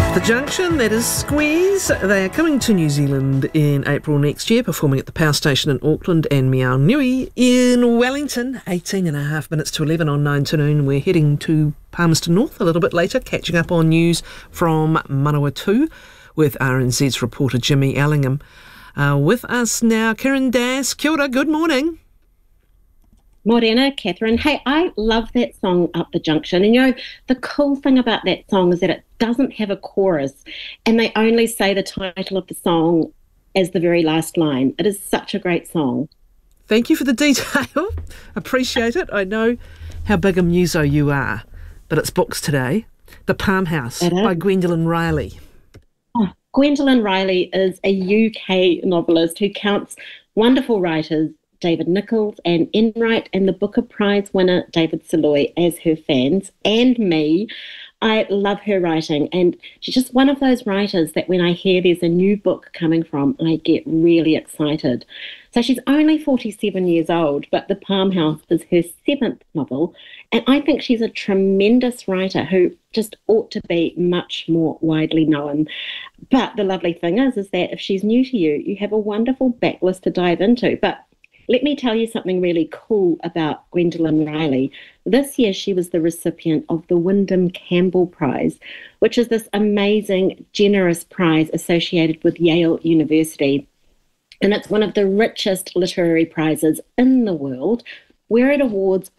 The Junction, that is Squeeze. They are coming to New Zealand in April next year, performing at the Power Station in Auckland and Meow Nui in Wellington. 18 and a half minutes to 11 on 9 to noon. We're heading to Palmerston North a little bit later, catching up on news from Manawatu with RNZ's reporter Jimmy Allingham. With us now, Karen Das. Kia ora, good morning. Morena, Catherine. Hey, I love that song, Up the Junction. And, you know, the cool thing about that song is that it doesn't have a chorus and they only say the title of the song as the very last line. It is such a great song. Thank you for the detail. Appreciate it. I know how big a muso you are, but it's books today. The Palm House by Gwendolyn Riley. Oh, Gwendolyn Riley is a UK novelist who counts wonderful writers David Nichols and Enright and the Booker Prize winner David Saloy as her fans, and me. I love her writing, and she's just one of those writers that when I hear there's a new book coming from, I get really excited. So she's only 47 years old, but The Palm House is her 7th novel, and I think she's a tremendous writer who just ought to be much more widely known. But the lovely thing is that if she's new to you, you have a wonderful backlist to dive into. But let me tell you something really cool about Gwendolyn Riley. This year, she was the recipient of the Wyndham Campbell Prize, which is this amazing, generous prize associated with Yale University. And it's one of the richest literary prizes in the world, where it awards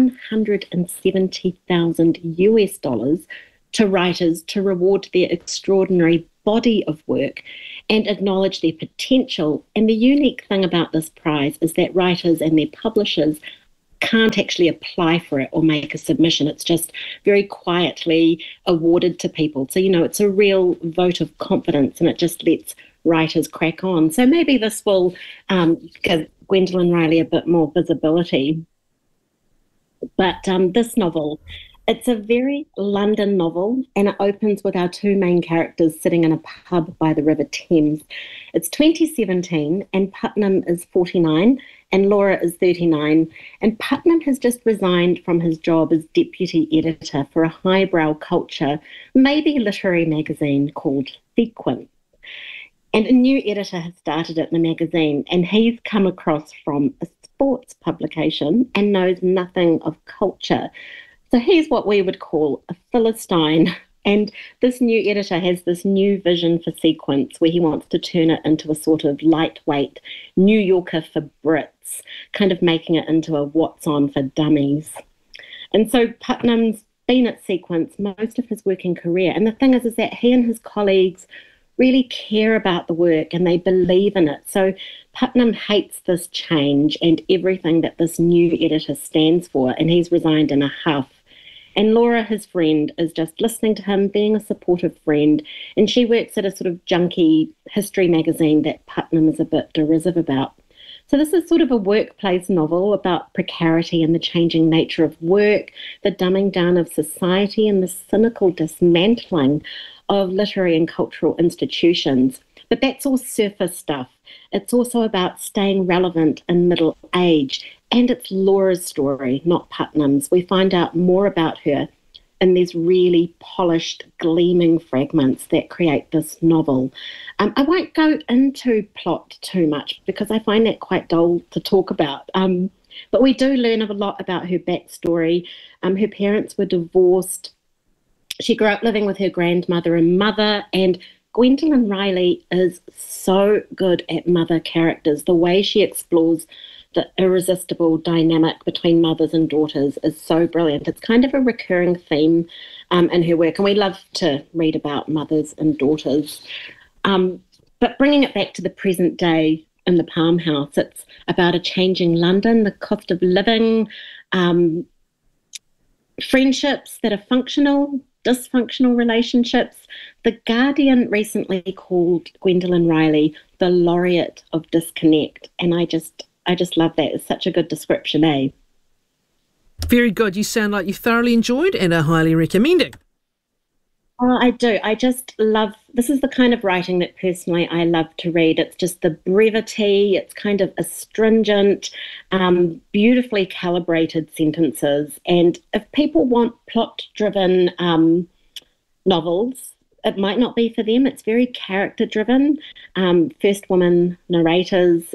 $170,000 to writers to reward their extraordinary body of work and acknowledge their potential. And the unique thing about this prize is that writers and their publishers can't actually apply for it or make a submission. It's just very quietly awarded to people. So, you know, it's a real vote of confidence and it just lets writers crack on. So maybe this will give Gwendolyn Riley a bit more visibility. But this novel, it's a very London novel, and it opens with our two main characters sitting in a pub by the River Thames. It's 2017, and Putnam is 49, and Laura is 39. And Putnam has just resigned from his job as deputy editor for a highbrow culture, maybe literary magazine called Sequence. And a new editor has started at the magazine, and he's come across from a sports publication and knows nothing of culture. So he's what we would call a Philistine, and this new editor has this new vision for Sequence where he wants to turn it into a sort of lightweight New Yorker for Brits, kind of making it into a what's on for dummies. And so Putnam's been at Sequence most of his working career, and the thing is that he and his colleagues really care about the work and they believe in it. So Putnam hates this change and everything that this new editor stands for, and he's resigned in a huff. And Laura, his friend, is just listening to him, being a supportive friend. And she works at a sort of junky history magazine that Putnam is a bit derisive about. So this is sort of a workplace novel about precarity and the changing nature of work, the dumbing down of society, and the cynical dismantling of literary and cultural institutions. But that's all surface stuff. It's also about staying relevant in middle age. And it's Laura's story, not Putnam's. We find out more about her in these really polished, gleaming fragments that create this novel. I won't go into plot too much because I find that quite dull to talk about. But we do learn a lot about her backstory. Her parents were divorced. She grew up living with her grandmother and mother, and Gwendolyn Riley is so good at mother characters. The way she explores the irresistible dynamic between mothers and daughters is so brilliant. It's kind of a recurring theme in her work, and we love to read about mothers and daughters. But bringing it back to the present day in the Palm House, it's about a changing London, the cost of living, friendships that are functional, dysfunctional relationships. The Guardian recently called Gwendolyn Riley the laureate of disconnect, and I just love that. It's such a good description, eh? Very good. You sound like you thoroughly enjoyed and are highly recommending. Oh, I do. I just love, this is the kind of writing that personally I love to read. It's just the brevity, it's kind of astringent, beautifully calibrated sentences. And if people want plot-driven novels, it might not be for them. It's very character driven. First woman narrators,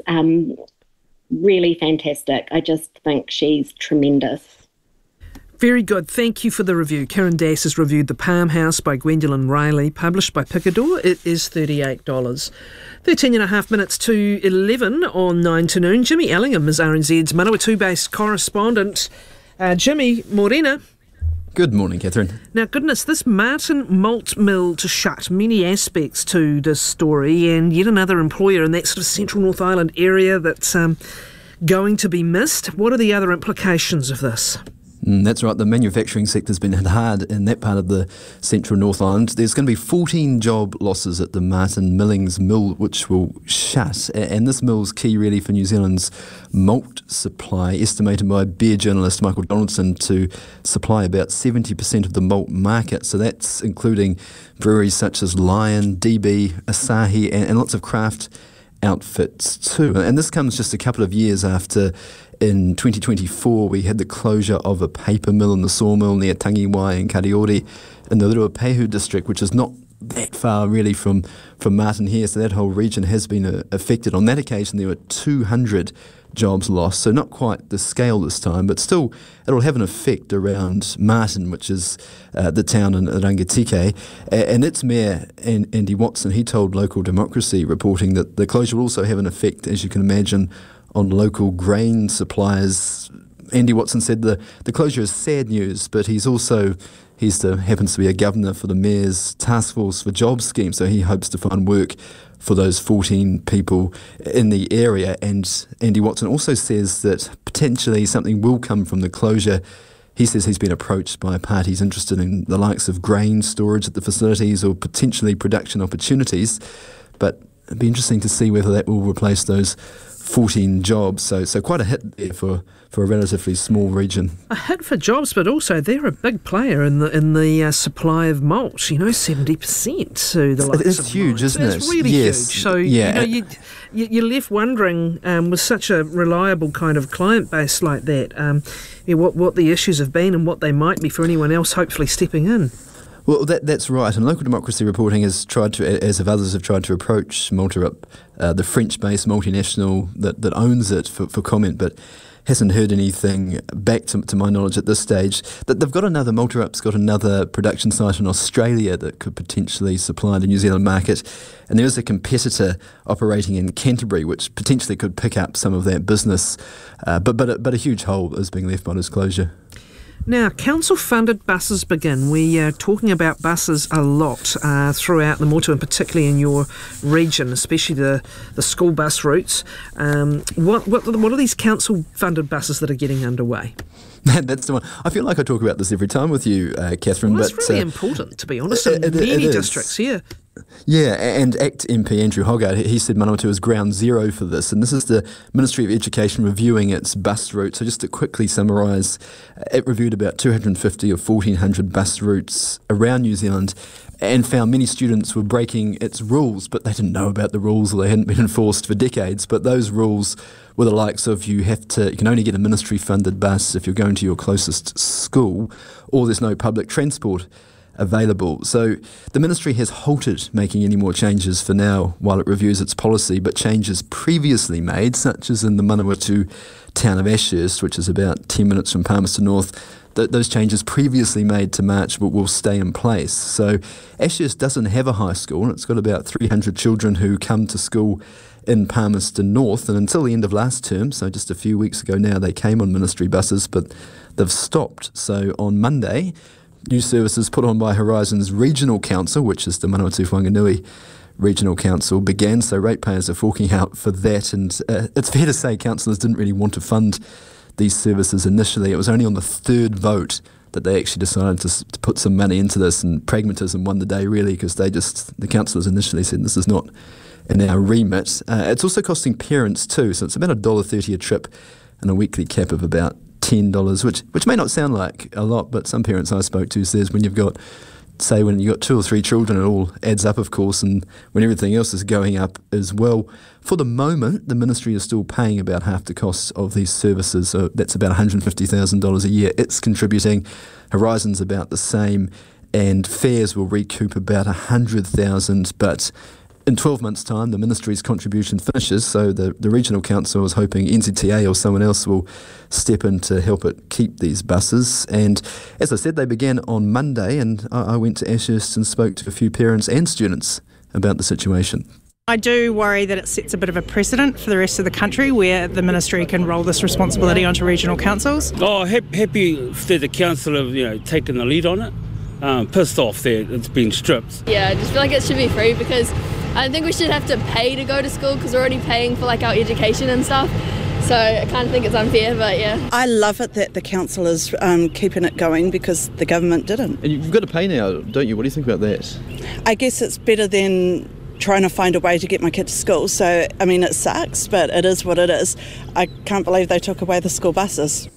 really fantastic. I just think she's tremendous. Very good. Thank you for the review. Karen Dass has reviewed The Palm House by Gwendolyn Riley, published by Picador. It is $38. 13 and a half minutes to 11 on 9 to noon. Jimmy Ellingham is RNZ's Manawatu-based correspondent. Jimmy, morena. Good morning, Catherine. Now, goodness, this Martin malt mill to shut, many aspects to this story, and yet another employer in that sort of central North Island area that's going to be missed. What are the other implications of this? That's right, the manufacturing sector's been hit hard in that part of the central North Island. There's going to be 14 job losses at the Martin Millings mill, which will shut. And this mill's key really for New Zealand's malt supply, estimated by beer journalist Michael Donaldson to supply about 70% of the malt market. So that's including breweries such as Lion, DB, Asahi, and lots of craft outfits too. And this comes just a couple of years after, in 2024, we had the closure of a paper mill and the sawmill near Tangiwai and Kariori in the Ruapehu district, which is not that far really from Martin here. So that whole region has been affected. On that occasion, there were 200 jobs lost, so not quite the scale this time, but still it'll have an effect around Martin, which is the town in Rangitikei. And its mayor, Andy Watson, he told Local Democracy reporting that the closure will also have an effect, as you can imagine, on local grain suppliers. Andy Watson said the closure is sad news, but he happens to be a governor for the Mayor's Task Force for Jobs scheme, so he hopes to find work for those 14 people in the area. And Andy Watson also says that potentially something will come from the closure. He says he's been approached by parties interested in the likes of grain storage at the facilities or potentially production opportunities, but it'd be interesting to see whether that will replace those 14 jobs, so quite a hit there for a relatively small region. A hit for jobs, but also they're a big player in the supply of malt. 70% to the likes it's of huge, malt. isn't it? It's really huge. So yeah. You're left wondering, with such a reliable kind of client base like that, what the issues have been and what they might be for anyone else hopefully stepping in. Well, that's right. And Local Democracy Reporting has tried to, as have others, have tried to approach Malterup, the French-based multinational that owns it, for comment, but hasn't heard anything back to my knowledge at this stage. That they've got Malterup's got another production site in Australia that could potentially supply the New Zealand market, and there is a competitor operating in Canterbury which potentially could pick up some of that business, but a huge hole is being left by this closure. Now, council-funded buses begin. We are talking about buses a lot throughout the Motu, and particularly in your region, especially the school bus routes. What are these council-funded buses that are getting underway? That's the one. I feel like I talk about this every time with you, Catherine. Well, it's really important, to be honest, in many districts here. Yeah, and ACT MP Andrew Hoggard, he said Manawatu is ground zero for this, and this is the Ministry of Education reviewing its bus route. So just to quickly summarise, it reviewed about 250 or 1,400 bus routes around New Zealand and found many students were breaking its rules, but they didn't know about the rules or they hadn't been enforced for decades. But those rules were the likes of you can only get a ministry-funded bus if you're going to your closest school, or there's no public transport available. So the ministry has halted making any more changes for now while it reviews its policy, but changes previously made, such as in the Manawatu town of Ashurst, which is about 10 minutes from Palmerston North, those changes previously made to March will stay in place. So Ashurst doesn't have a high school, and it's got about 300 children who come to school in Palmerston North, and until the end of last term, so just a few weeks ago now, they came on ministry buses, but they've stopped. So on Monday, new services put on by Horizons Regional Council, which is the Manawatu Whanganui Regional Council, began, so ratepayers are forking out for that, and it's fair to say councillors didn't really want to fund these services initially. It was only on the third vote that they actually decided to put some money into this, and pragmatism won the day really, because the councillors initially said this is not in our remit. It's also costing parents too, so it's about $1.30 a trip and a weekly cap of about $10, which may not sound like a lot, but some parents I spoke to says when you've got 2 or 3 children, it all adds up, of course, and when everything else is going up as well. For the moment, the ministry is still paying about half the costs of these services, so that's about $150,000 a year it's contributing. Horizon's about the same and fares will recoup about 100,000, but in 12 months' time, the ministry's contribution finishes, so the regional council is hoping NZTA or someone else will step in to help it keep these buses. And as I said, they began on Monday, and I went to Ashurst and spoke to a few parents and students about the situation. I do worry that it sets a bit of a precedent for the rest of the country where the ministry can roll this responsibility onto regional councils. Happy that the council have taken the lead on it. Pissed off that it's been stripped. Yeah, I just feel like it should be free because I don't think we should have to pay to go to school because we're already paying for our education and stuff. So I kind of think it's unfair, but yeah. I love it that the council is keeping it going because the government didn't. And you've got to pay now, don't you? What do you think about that? I guess it's better than trying to find a way to get my kid to school. So, I mean, it sucks, but it is what it is. I can't believe they took away the school buses.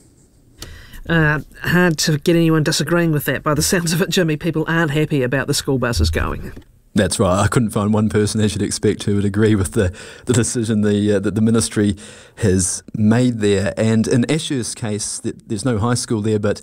Hard to get anyone disagreeing with that. By the sounds of it, Jimmy, people aren't happy about the school buses going. That's right. I couldn't find one person, as you'd expect, who would agree with the decision that the ministry has made there. And in Ashurst's case, there's no high school there, but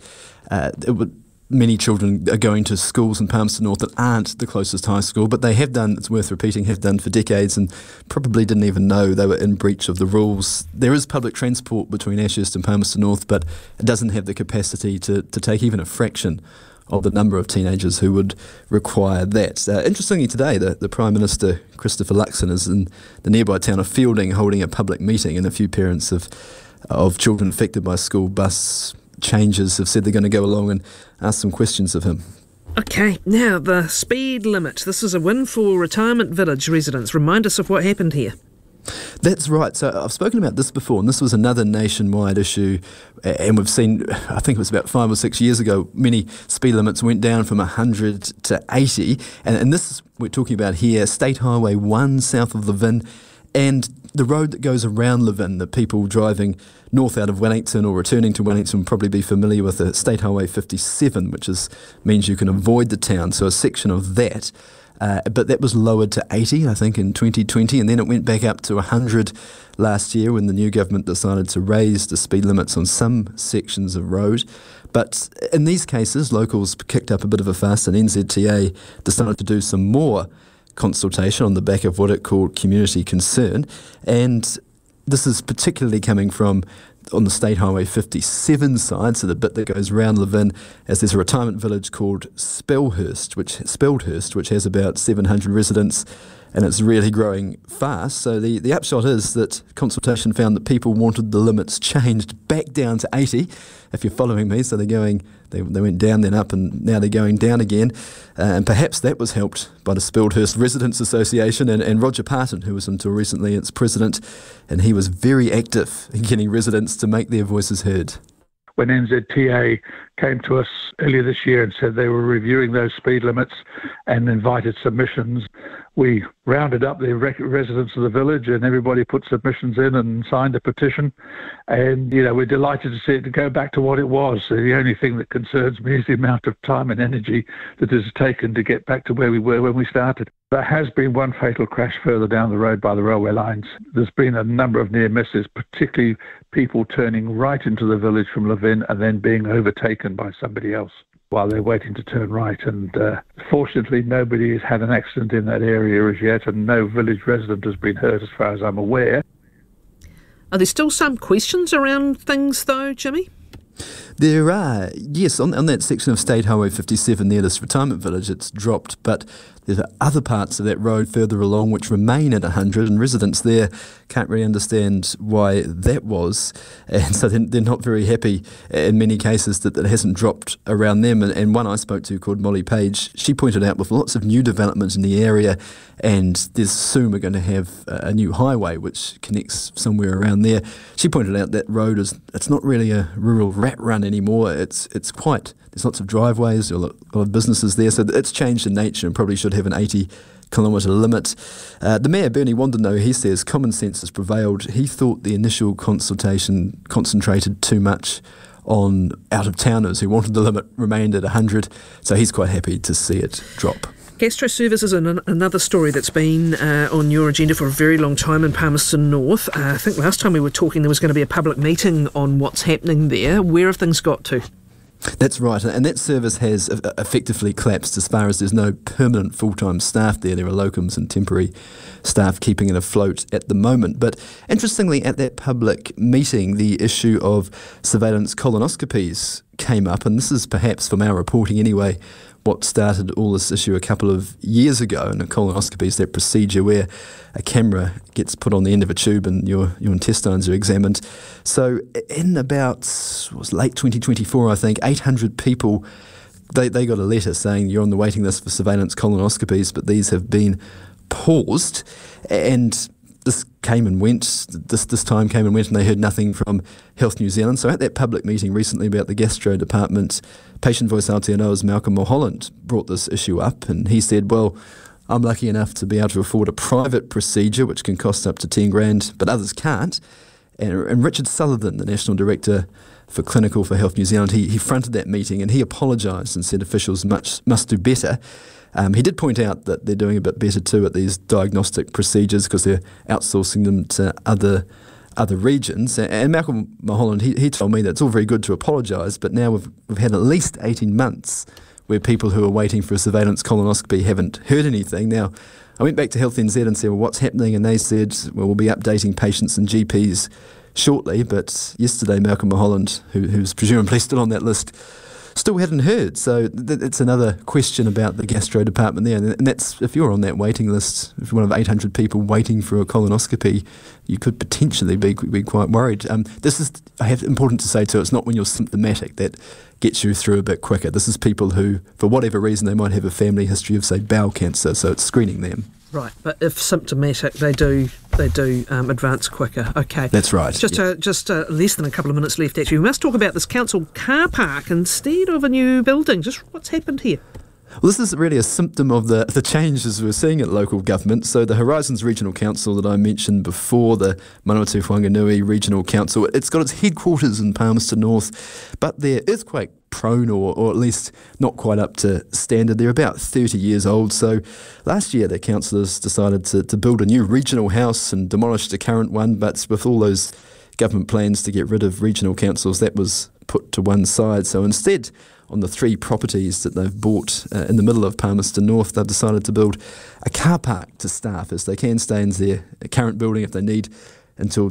many children are going to schools in Palmerston North that aren't the closest high school, but they have done, it's worth repeating, have done for decades and probably didn't even know they were in breach of the rules. There is public transport between Ashurst and Palmerston North, but it doesn't have the capacity to take even a fraction of the number of teenagers who would require that. Interestingly today, the Prime Minister, Christopher Luxon, is in the nearby town of Fielding holding a public meeting, and a few parents of children affected by school bus changes have said they're going to go along and ask some questions of him. OK, now the speed limit. This is a win for retirement village residents. Remind us of what happened here. That's right. So I've spoken about this before, and this was another nationwide issue, and we've seen, I think it was about 5 or 6 years ago, many speed limits went down from 100 to 80, and this we're talking about here, State Highway 1 south of Levin, and the road that goes around Levin. The people driving north out of Wellington or returning to Wellington will probably be familiar with the State Highway 57, which means you can avoid the town, so a section of that. But that was lowered to 80, I think, in 2020, and then it went back up to 100 last year when the new government decided to raise the speed limits on some sections of road. But in these cases, locals kicked up a bit of a fuss, and NZTA decided to do some more consultation on the back of what it called community concern. And this is particularly coming from on the State Highway 57 side, so the bit that goes round Levin, as there's a retirement village called Speldhurst, which has about 700 residents, and it's really growing fast. So the upshot is that consultation found that people wanted the limits changed back down to 80, if you're following me. So they went down, then up, and now they're going down again. And perhaps that was helped by the Speldhurst Residents Association and Roger Parton, who was until recently its president, and he was very active in getting residents to make their voices heard. When NZTA came to us earlier this year and said they were reviewing those speed limits and invited submissions, we rounded up the residents of the village and everybody put submissions in and signed a petition. And, we're delighted to see it to go back to what it was. So the only thing that concerns me is the amount of time and energy that it has taken to get back to where we were when we started. There has been one fatal crash further down the road by the railway lines. There's been a number of near misses, particularly people turning right into the village from Levin and then being overtaken by somebody else while they're waiting to turn right. And fortunately, nobody has had an accident in that area as yet, and no village resident has been hurt as far as I'm aware. Are there still some questions around things though, Jimmy? There are, yes, on that section of State Highway 57 near this retirement village, it's dropped, but there are other parts of that road further along which remain at 100, and residents there can't really understand why that was, and so they're not very happy in many cases that it hasn't dropped around them. And one I spoke to called Molly Page, she pointed out with lots of new development in the area, and there's soon we're going to have a new highway which connects somewhere around there. She pointed out that road it's not really a rural rat run anymore. It's quite, there's lots of driveways, a lot of businesses there, so it's changed in nature and probably should have an 80-kilometre limit. The Mayor, Bernie Wandino, he says common sense has prevailed. He thought the initial consultation concentrated too much on out-of-towners who wanted the limit remained at 100, so he's quite happy to see it drop. Gastro services is another story that's been on your agenda for a very long time in Palmerston North. I think last time we were talking there was going to be a public meeting on what's happening there. Where have things got to? That's right, and that service has effectively collapsed as far as there's no permanent full-time staff there. There are locums and temporary staff keeping it afloat at the moment. But interestingly, at that public meeting, the issue of surveillance colonoscopies came up, and this is perhaps, from our reporting anyway, what started all this issue a couple of years ago. And a colonoscopy is that procedure where a camera gets put on the end of a tube and your intestines are examined. So in about, late 2024, I think, 800 people, they got a letter saying you're on the waiting list for surveillance colonoscopies, but these have been paused. And this came and went, this time came and went, and they heard nothing from Health New Zealand. So at that public meeting recently about the gastro department, Patient Voice Aotearoa's Malcolm Mulholland brought this issue up, and he said, well, I'm lucky enough to be able to afford a private procedure which can cost up to 10 grand, but others can't. And Richard Sullivan, the National Director for Clinical for Health New Zealand, he fronted that meeting and he apologised and said officials must do better. He did point out that they're doing a bit better too at these diagnostic procedures because they're outsourcing them to other regions. And Malcolm Mulholland, he told me that it's all very good to apologise, but now we've had at least 18 months where people who are waiting for a surveillance colonoscopy haven't heard anything. Now, I went back to Health NZ and said, well, what's happening? And they said, well, we'll be updating patients and GPs shortly. But yesterday, Malcolm Mulholland, who's presumably still on that list, still hadn't heard. So it's another question about the gastro department there. And that's, if you're on that waiting list, if you're one of 800 people waiting for a colonoscopy, you could potentially be quite worried. This is, I have important to say too, it's not when you're symptomatic that gets you through a bit quicker. This is people who, for whatever reason, they might have a family history of, say, bowel cancer, so it's screening them. Right, but if symptomatic, they do advance quicker. Okay, that's right. Just less than a couple of minutes left. Actually, we must talk about this council car park instead of a new building. Just what's happened here? Well, this is really a symptom of the changes we're seeing at local government. So the Horizons Regional Council that I mentioned before, the Manawatu Whanganui Regional Council, it's got its headquarters in Palmerston North, but they're earthquake prone or at least not quite up to standard. They're about 30 years old. So last year the councillors decided to build a new regional house and demolish the current one, but with all those government plans to get rid of regional councils, that was put to one side. So instead, on the 3 properties that they've bought in the middle of Palmerston North, they've decided to build a car park to staff as they can stay in their current building if they need until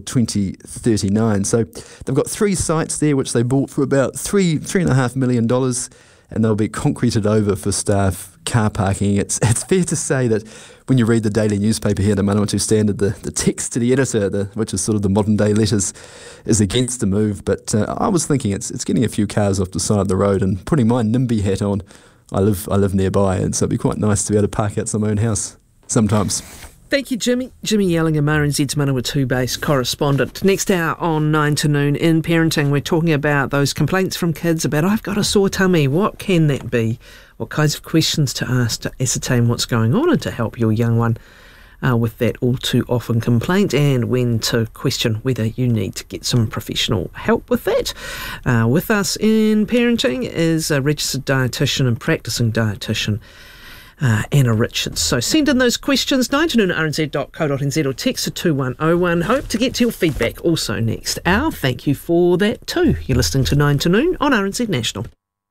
2039. So they've got 3 sites there which they bought for about $3.5 million, and they'll be concreted over for staff car parking. It's fair to say that when you read the daily newspaper here, the Manawatu Standard, the text to the editor, which is sort of the modern day letters, is against the move. But I was thinking it's getting a few cars off the side of the road and putting my NIMBY hat on. I live nearby, and so it'd be quite nice to be able to park outside my own house sometimes. Thank you, Jimmy. Jimmy Yellingham, RNZ's Manawatu-based correspondent. Next hour on 9 to noon in Parenting, we're talking about those complaints from kids about, I've got a sore tummy. What can that be? What kinds of questions to ask to ascertain what's going on and to help your young one with that all too often complaint, and when to question whether you need to get some professional help with that. With us in Parenting is a registered dietitian and practising dietitian, Anna Richards. So send in those questions, 9to-noon@rnz.co.nz or text to 2101. Hope to get to your feedback also next hour. Thank you for that too. You're listening to 9 to Noon on RNZ National.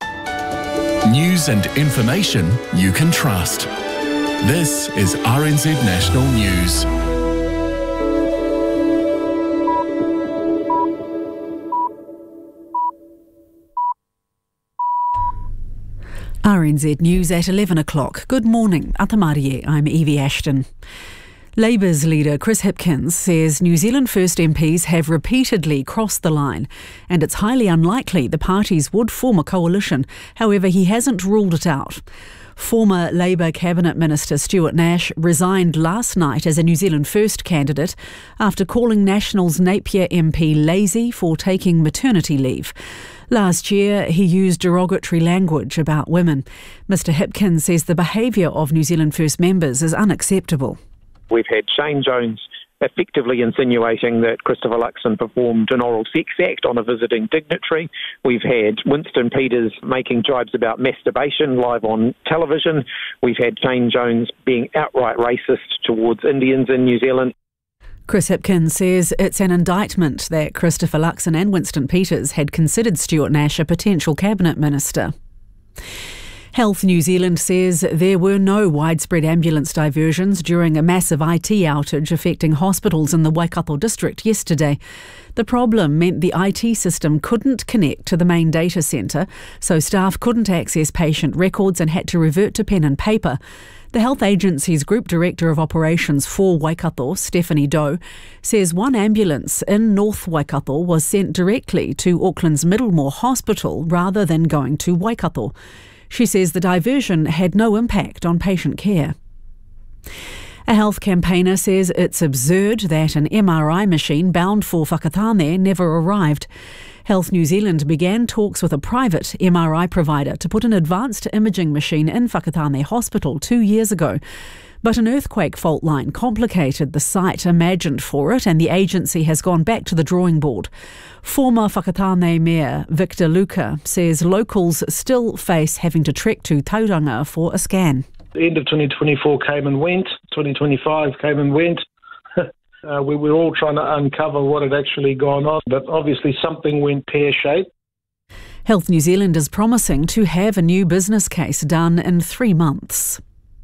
News and information you can trust. This is RNZ National News. RNZ News at 11 o'clock. Good morning. Atamarie, I'm Evie Ashton. Labour's leader Chris Hipkins says New Zealand First MPs have repeatedly crossed the line and it's highly unlikely the parties would form a coalition. However, he hasn't ruled it out. Former Labour Cabinet Minister Stuart Nash resigned last night as a New Zealand First candidate after calling National's Napier MP lazy for taking maternity leave. Last year, he used derogatory language about women. Mr Hipkins says the behaviour of New Zealand First members is unacceptable. We've had Shane Jones effectively insinuating that Christopher Luxon performed an oral sex act on a visiting dignitary. We've had Winston Peters making jibes about masturbation live on television. We've had Shane Jones being outright racist towards Indians in New Zealand. Chris Hipkins says it's an indictment that Christopher Luxon and Winston Peters had considered Stuart Nash a potential cabinet minister. Health New Zealand says there were no widespread ambulance diversions during a massive IT outage affecting hospitals in the Waikato district yesterday. The problem meant the IT system couldn't connect to the main data centre, so staff couldn't access patient records and had to revert to pen and paper. The health agency's Group Director of Operations for Waikato, Stephanie Doe, says one ambulance in North Waikato was sent directly to Auckland's Middlemore Hospital rather than going to Waikato. She says the diversion had no impact on patient care. A health campaigner says it's absurd that an MRI machine bound for Whakatane never arrived. Health New Zealand began talks with a private MRI provider to put an advanced imaging machine in Whakatane Hospital 2 years ago. But an earthquake fault line complicated the site imagined for it, and the agency has gone back to the drawing board. Former Whakatane Mayor Victor Luca says locals still face having to trek to Tauranga for a scan. The end of 2024 came and went, 2025 came and went. We were all trying to uncover what had actually gone on, but obviously something went pear-shaped. Health New Zealand is promising to have a new business case done in 3 months.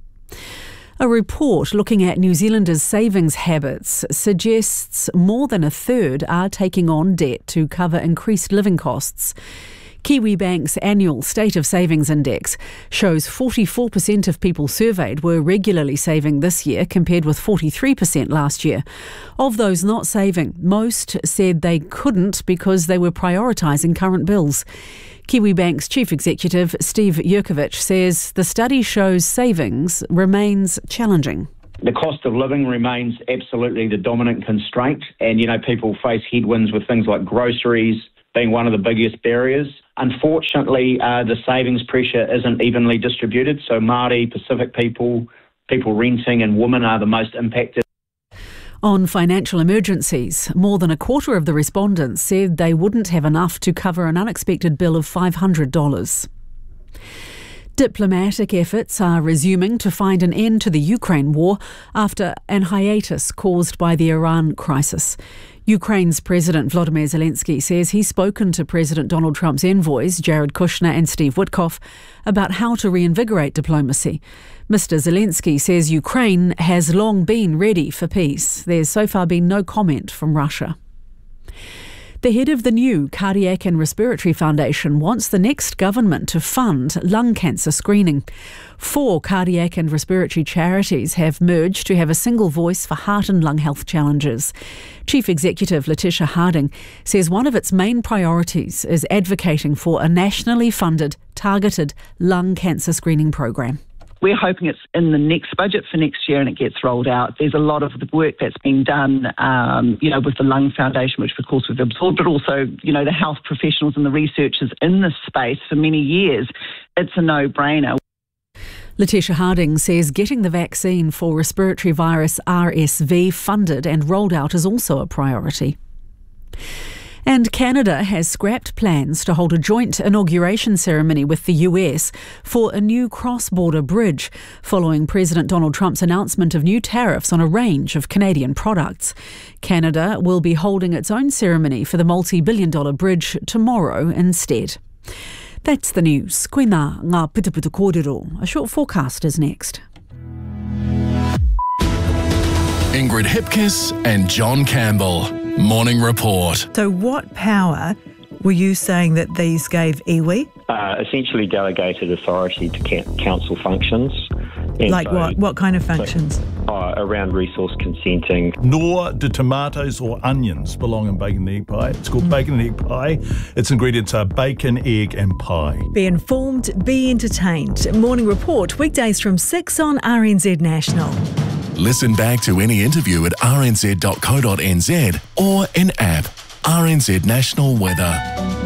A report looking at New Zealanders' savings habits suggests more than a third are taking on debt to cover increased living costs. Kiwibank's annual State of Savings Index shows 44% of people surveyed were regularly saving this year, compared with 43% last year. Of those not saving, most said they couldn't because they were prioritising current bills. Kiwibank's Chief Executive, Steve Jurkovic, says the study shows savings remains challenging. The cost of living remains absolutely the dominant constraint, and, people face headwinds with things like groceries being one of the biggest barriers. Unfortunately, the savings pressure isn't evenly distributed, so Māori, Pacific people renting and women are the most impacted. On financial emergencies, more than a quarter of the respondents said they wouldn't have enough to cover an unexpected bill of $500. Diplomatic efforts are resuming to find an end to the Ukraine war after an hiatus caused by the Iran crisis. Ukraine's President Volodymyr Zelensky says he's spoken to President Donald Trump's envoys, Jared Kushner and Steve Witkoff, about how to reinvigorate diplomacy. Mr. Zelensky says Ukraine has long been ready for peace. There's so far been no comment from Russia. The head of the new Cardiac and Respiratory Foundation wants the next government to fund lung cancer screening. 4 cardiac and respiratory charities have merged to have a single voice for heart and lung health challenges. Chief Executive Letitia Harding says one of its main priorities is advocating for a nationally funded, targeted lung cancer screening program. We're hoping it's in the next budget for next year and it gets rolled out. There's a lot of the work that's been done, with the Lung Foundation, which of course we've absorbed, but also, the health professionals and the researchers in this space for many years. It's a no-brainer. Letitia Harding says getting the vaccine for respiratory virus RSV funded and rolled out is also a priority. And Canada has scrapped plans to hold a joint inauguration ceremony with the US for a new cross-border bridge, following President Donald Trump's announcement of new tariffs on a range of Canadian products. Canada will be holding its own ceremony for the multi-billion-dollar bridge tomorrow instead. That's the news. Koina ngā putuputu kōrero. A short forecast is next. Ingrid Hipkiss and John Campbell. Morning Report. So what power were you saying that these gave iwi? Essentially delegated authority to council functions. Like so, what kind of functions? Around resource consenting. Nor do tomatoes or onions belong in bacon and egg pie. It's called bacon and egg pie. Its ingredients are bacon, egg and pie. Be informed, be entertained. Morning Report, weekdays from 6 on RNZ National. Listen back to any interview at rnz.co.nz or in app. RNZ National Weather.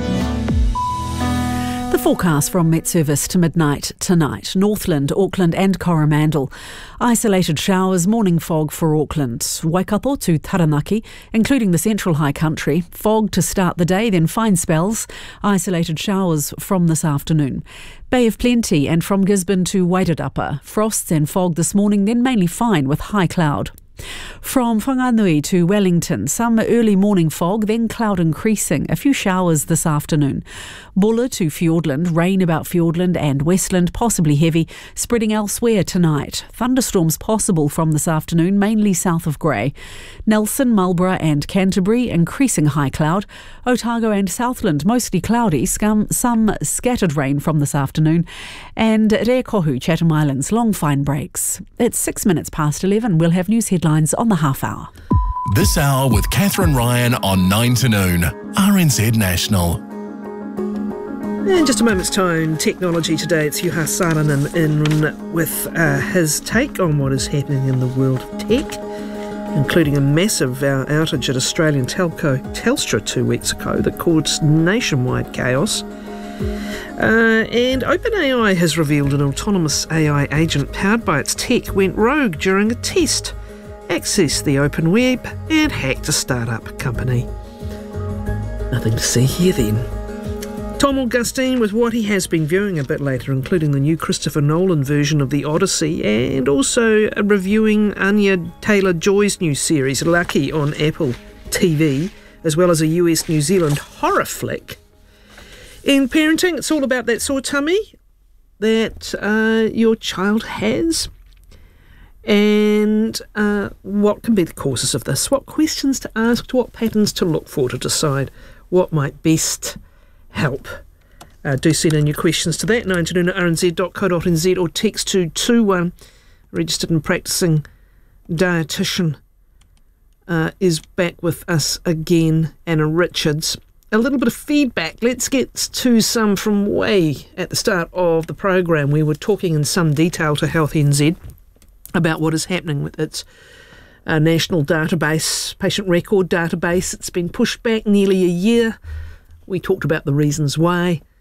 The forecast from Met Service to midnight tonight. Northland, Auckland and Coromandel. Isolated showers, morning fog for Auckland. Waikato to Taranaki, including the central high country. Fog to start the day, then fine spells. Isolated showers from this afternoon. Bay of Plenty and from Gisborne to Wairarapa. Frosts and fog this morning, then mainly fine with high cloud. From Whanganui to Wellington, some early morning fog, then cloud increasing. A few showers this afternoon. Buller to Fiordland, rain about Fiordland and Westland, possibly heavy, spreading elsewhere tonight. Thunderstorms possible from this afternoon, mainly south of Grey. Nelson, Marlborough and Canterbury, increasing high cloud. Otago and Southland, mostly cloudy, some scattered rain from this afternoon. And Rekohu, Chatham Islands, long fine breaks. It's 6 minutes past 11. We'll have news headlines on the half hour. This hour with Catherine Ryan on 9 to noon. RNZ National. In just a moment's time, technology today. It's Juha Saarinen in with his take on what is happening in the world of tech, including a massive outage at Australian telco Telstra 2 weeks ago that caused nationwide chaos. And OpenAI has revealed an autonomous AI agent powered by its tech went rogue during a test, accessed the open web and hacked a startup company. Nothing to see here then. Tom Augustine with what he has been viewing a bit later, including the new Christopher Nolan version of The Odyssey and also reviewing Anya Taylor-Joy's new series Lucky on Apple TV, as well as a US-New Zealand horror flick. In parenting, it's all about that sore tummy that your child has and what can be the causes of this, what questions to ask, what patterns to look for to decide what might best help. Do send in your questions to that, 9to-noon@rnz.co.nz or text to 21. Registered and practising dietitian is back with us again, Anna Richards. A little bit of feedback. Let's get to some from way at the start of the program. We were talking in some detail to Health NZ about what is happening with its national database, patient record database. It's been pushed back nearly a year. We talked about the reasons why.